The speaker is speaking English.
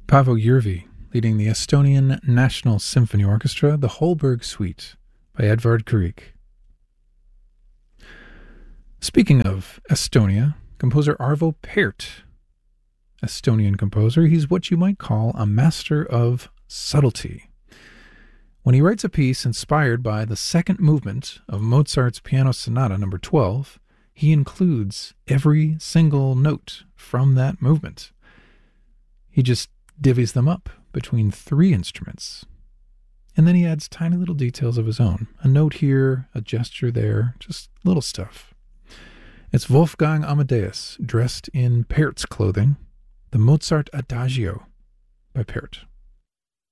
Paavo Järvi, leading the Estonian National Symphony Orchestra, the Holberg Suite by Edvard Grieg. Speaking of Estonia, composer Arvo Pärt, Estonian composer, he's what you might call a master of subtlety. When he writes a piece inspired by the second movement of Mozart's Piano Sonata No. 12, he includes every single note from that movement. He just divvies them up between three instruments. And then he adds tiny little details of his own. A note here, a gesture there, just little stuff. It's Wolfgang Amadeus, dressed in Pärt's clothing, the Mozart Adagio by Pärt.